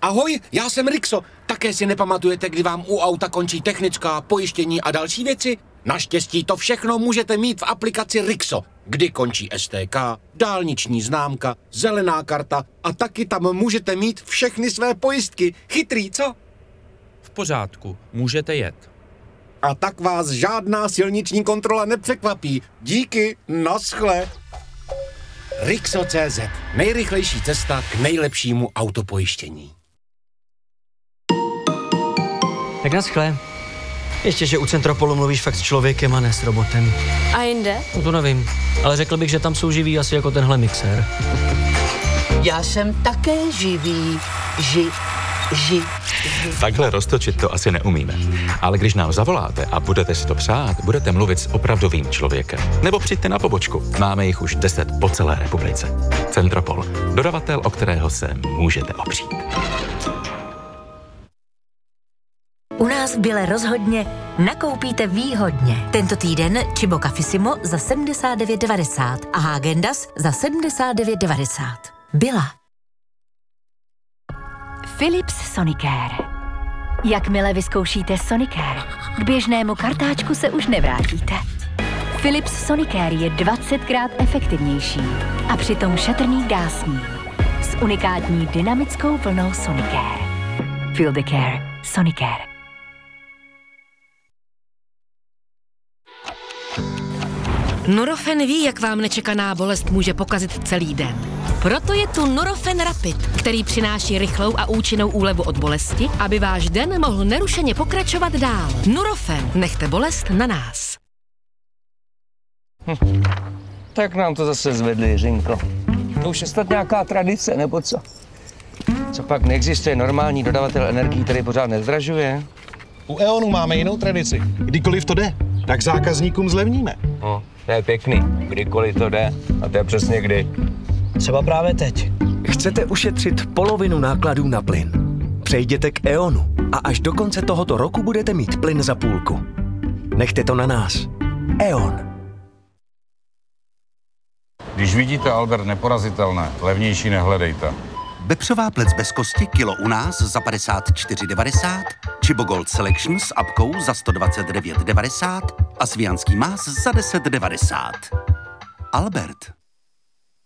Ahoj, já jsem Rixo. Také si nepamatujete, kdy vám u auta končí technická, pojištění a další věci? Naštěstí to všechno můžete mít v aplikaci Rixo, kdy končí STK, dálniční známka, zelená karta a taky tam můžete mít všechny své pojistky. Chytrý, co? V pořádku, můžete jet. A tak vás žádná silniční kontrola nepřekvapí. Díky, naschle. Rixo.cz. Nejrychlejší cesta k nejlepšímu autopojištění. Tak naschle. Ještě, že u Centropolu mluvíš fakt s člověkem a ne s robotem. A jinde? No to nevím, ale řekl bych, že tam jsou živí asi jako tenhle mixér. Já jsem také živý. Takhle roztočit to asi neumíme. Ale když nám zavoláte a budete si to přát, budete mluvit s opravdovým člověkem. Nebo přijďte na pobočku. Máme jich už 10 po celé republice. Centropol. Dodavatel, o kterého se můžete opřít. U nás v Bile rozhodně nakoupíte výhodně. Tento týden Chibo Cafissimo za 79,90 a Häagen-Dazs za 79,90. Bila. Philips Sonicare. Jakmile vyzkoušíte Sonicare, k běžnému kartáčku se už nevrátíte. Philips Sonicare je 20krát efektivnější a přitom šetrný k dásním. S unikátní dynamickou vlnou Sonicare. Feel the care. Sonicare. Nurofen ví, jak vám nečekaná bolest může pokazit celý den. Proto je tu Nurofen Rapid, který přináší rychlou a účinnou úlevu od bolesti, aby váš den mohl nerušeně pokračovat dál. Nurofen, nechte bolest na nás. Tak nám to zase zvedli, Jiřinko. To už je snad nějaká tradice, nebo co? Co pak, neexistuje normální dodavatel energií, který pořád nezdražuje? U E.ONu máme jinou tradici. Kdykoliv to jde, tak zákazníkům zlevníme. No, to je pěkný. Kdykoliv to jde. A to je přesně kdy. Třeba právě teď. Chcete ušetřit polovinu nákladů na plyn? Přejděte k E.ONu a až do konce tohoto roku budete mít plyn za půlku. Nechte to na nás. E.ON. Když vidíte Albert neporazitelné, levnější nehledejte. Vepřová plec bez kosti kilo u nás za 54,90, Chibo Gold Selection s apkou za 129,90 a svijanský más za 10,90. Albert.